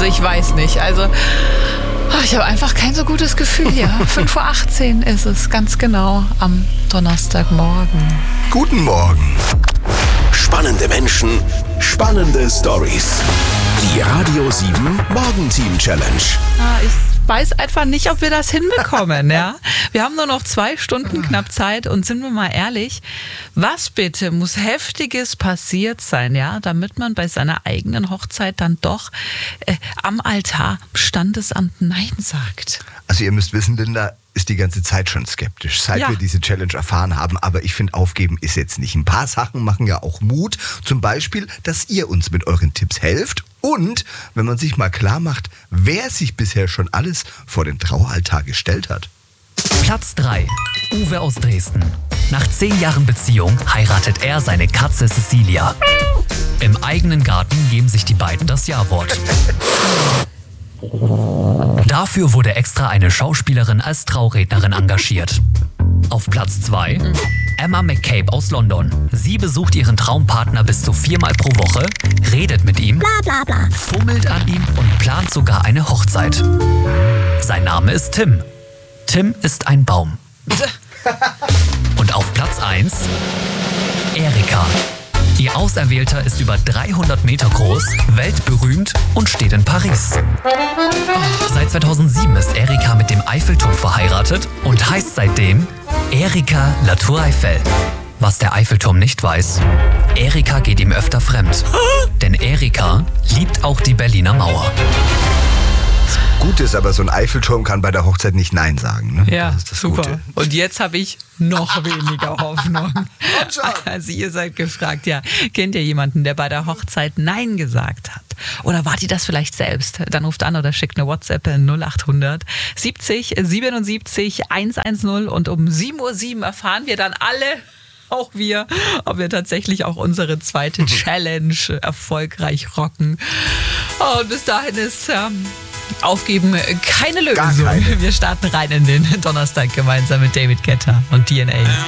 ich weiß nicht. Also ich habe einfach kein so gutes Gefühl hier. 5:18 Uhr ist es, ganz genau, am Donnerstagmorgen. Guten Morgen. Spannende Menschen, spannende Stories. Die Radio 7 Morgenteam Challenge. Ich weiß einfach nicht, ob wir das hinbekommen. Ja? Wir haben nur noch 2 Stunden knapp Zeit und sind wir mal ehrlich, was bitte muss Heftiges passiert sein, ja, damit man bei seiner eigenen Hochzeit dann doch am Altar Standesamt Nein sagt? Also ihr müsst wissen, Linda ist die ganze Zeit schon skeptisch, seit wir diese Challenge erfahren haben. Aber ich finde, aufgeben ist jetzt nicht. Ein paar Sachen machen ja auch Mut. Zum Beispiel, dass ihr uns mit euren Tipps helft. Und wenn man sich mal klar macht, wer sich bisher schon alles vor den Traualtar gestellt hat. Platz 3. Uwe aus Dresden. Nach 10 Jahren Beziehung heiratet er seine Katze Cecilia. Im eigenen Garten geben sich die beiden das Ja-Wort. Dafür wurde extra eine Schauspielerin als Traurednerin engagiert. Auf Platz 2, Emma McCabe aus London. Sie besucht ihren Traumpartner bis zu 4-mal pro Woche, redet mit ihm, fummelt an ihm und plant sogar eine Hochzeit. Sein Name ist Tim. Tim ist ein Baum. Und auf Platz 1, Erika. Ihr Auserwählter ist über 300 Meter groß, weltberühmt und steht in Paris. Seit 2007 ist Erika mit dem Eiffelturm verheiratet und heißt seitdem Erika La Tour Eiffel. Was der Eiffelturm nicht weiß, Erika geht ihm öfter fremd. Denn Erika liebt auch die Berliner Mauer. Gut ist, aber so ein Eiffelturm kann bei der Hochzeit nicht Nein sagen. Ne? Ja, das ist das super. Gute. Und jetzt habe ich noch weniger Hoffnung. Also ihr seid gefragt, ja, kennt ihr jemanden, der bei der Hochzeit Nein gesagt hat? Oder wart ihr das vielleicht selbst? Dann ruft an oder schickt eine WhatsApp 0800 70 77 110 und um 7:07 Uhr erfahren wir dann alle, auch wir, ob wir tatsächlich auch unsere zweite Challenge erfolgreich rocken. Und bis dahin ist Aufgeben keine Lösung. Wir starten rein in den Donnerstag gemeinsam mit David Guetta und DNA.